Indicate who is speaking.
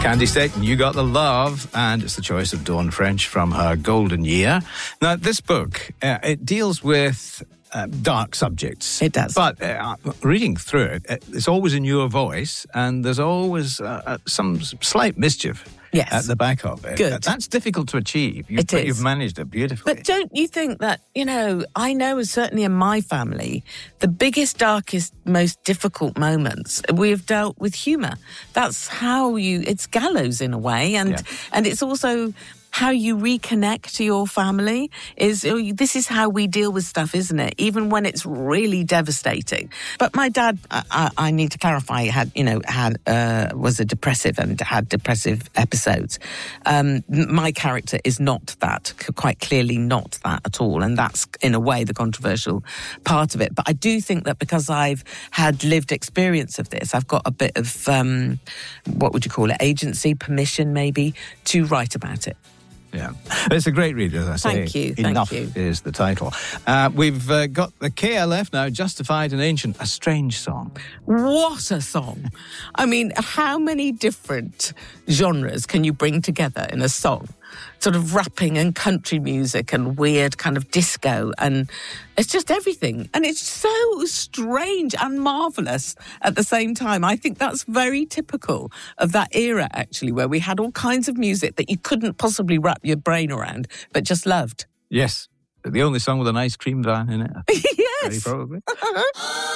Speaker 1: Candy Stick, You Got the Love, and it's the choice of Dawn French from her Golden Year. Now, this book, it deals with dark subjects.
Speaker 2: It does.
Speaker 1: But reading through it, it's always in your voice, and there's always some slight mischief.
Speaker 2: Yes.
Speaker 1: At the back of it.
Speaker 2: Good.
Speaker 1: That's difficult to achieve. You've managed it beautifully.
Speaker 2: But don't you think that, I know certainly in my family, the biggest, darkest, most difficult moments, we have dealt with humour. That's how it's gallows in a way. And it's also how you reconnect to your family. This is how we deal with stuff, isn't it? Even when it's really devastating. But my dad, I need to clarify, was a depressive and had depressive episodes. My character is not that, quite clearly not that at all. And that's, in a way, the controversial part of it. But I do think that because I've had lived experience of this, I've got a bit of, what would you call it, agency, permission maybe, to write about it.
Speaker 1: Yeah, it's a great read, as I say.
Speaker 2: Thank you.
Speaker 1: Enough is the title. We've got the KLF now, Justified and Ancient, a strange song.
Speaker 2: What a song. I mean, how many different genres can you bring together in a song? Sort of rapping and country music and weird kind of disco, and it's just everything. And it's so strange and marvellous at the same time. I think that's very typical of that era, actually, where we had all kinds of music that you couldn't possibly wrap your brain around, but just loved.
Speaker 1: Yes, the only song with an ice cream van in it.
Speaker 2: Yes.
Speaker 1: Very probably.